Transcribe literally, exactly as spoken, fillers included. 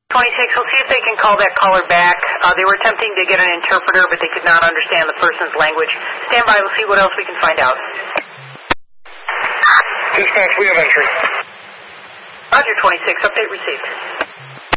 twenty-six, we'll see if they can call that caller back. Uh, they were attempting to get an interpreter, but they could not understand the person's language. Stand by, we'll see what else we can find out. Dispatch, we have entry. Roger, twenty-six, update received.